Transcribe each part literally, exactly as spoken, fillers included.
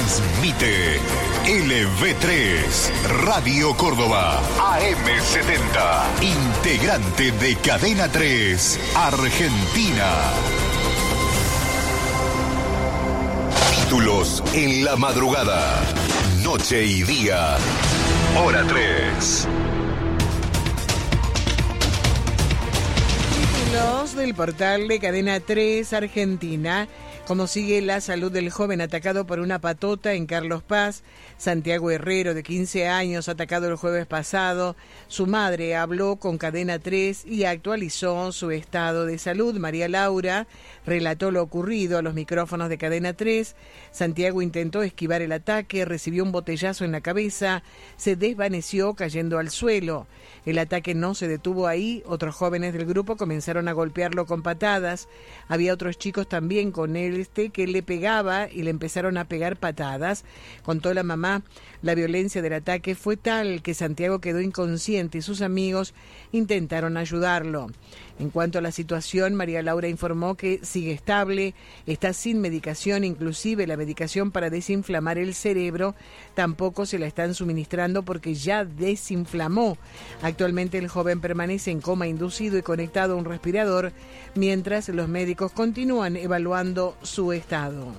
Transmite L V tres, Radio Córdoba, A M setenta, integrante de Cadena tres, Argentina. Títulos en la madrugada, noche y día, hora tres. Títulos del portal de Cadena tres, Argentina. Cómo sigue la salud del joven atacado por una patota en Carlos Paz. Santiago Herrero, de quince años, atacado el jueves pasado. Su madre habló con Cadena tres y actualizó su estado de salud. María Laura relató lo ocurrido a los micrófonos de Cadena tres. Santiago intentó esquivar el ataque, recibió un botellazo en la cabeza, se desvaneció cayendo al suelo. El ataque no se detuvo ahí, otros jóvenes del grupo comenzaron a golpearlo con patadas. Había otros chicos también con él este que le pegaba y le empezaron a pegar patadas. Contó la mamá, la violencia del ataque fue tal que Santiago quedó inconsciente y sus amigos intentaron ayudarlo. En cuanto a la situación, María Laura informó que sigue estable, está sin medicación, inclusive la medicación para desinflamar el cerebro tampoco se la están suministrando porque ya desinflamó. Actualmente el joven permanece en coma inducido y conectado a un respirador, mientras los médicos continúan evaluando su estado.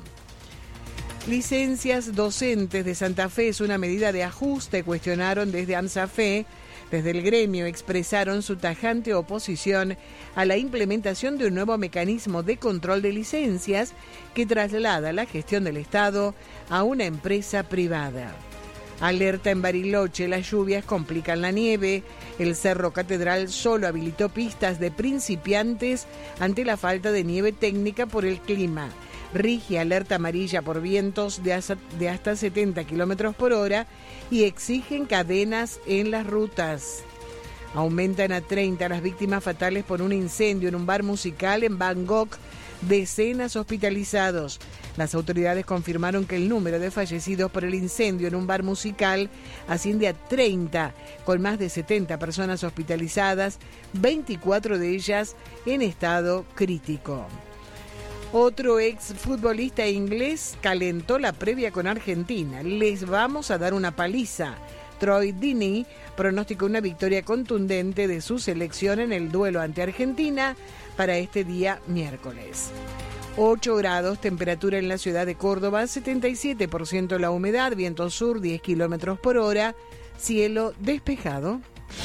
Licencias docentes de Santa Fe es una medida de ajuste, cuestionaron desde AMSAFE. Desde el gremio expresaron su tajante oposición a la implementación de un nuevo mecanismo de control de licencias que traslada la gestión del Estado a una empresa privada. Alerta en Bariloche, las lluvias complican la nieve. El Cerro Catedral solo habilitó pistas de principiantes ante la falta de nieve técnica por el clima. Rige alerta amarilla por vientos de hasta, de hasta setenta kilómetros por hora y exigen cadenas en las rutas. Aumentan a treinta las víctimas fatales por un incendio en un bar musical en Bangkok. Decenas hospitalizados. Las autoridades confirmaron que el número de fallecidos por el incendio en un bar musical asciende a treinta, con más de setenta personas hospitalizadas, veinticuatro de ellas en estado crítico. Otro exfutbolista inglés calentó la previa con Argentina. Les vamos a dar una paliza. Troy Deeney pronosticó una victoria contundente de su selección en el duelo ante Argentina para este día miércoles. ocho grados, temperatura en la ciudad de Córdoba, setenta y siete por ciento la humedad, viento sur diez kilómetros por hora, cielo despejado.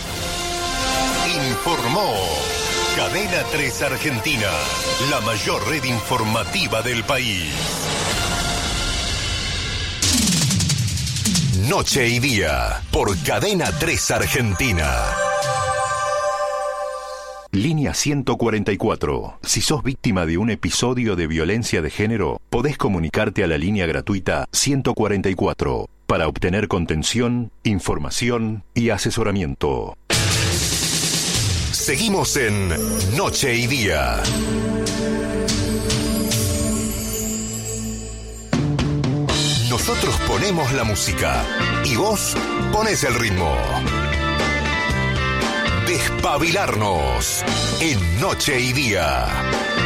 Informó Cadena tres Argentina, la mayor red informativa del país. Noche y día, por Cadena tres Argentina. Línea ciento cuarenta y cuatro. Si sos víctima de un episodio de violencia de género, podés comunicarte a la línea gratuita ciento cuarenta y cuatro para obtener contención, información y asesoramiento. Seguimos en Noche y Día. Nosotros ponemos la música y vos ponés el ritmo. Despabilarnos en Noche y Día.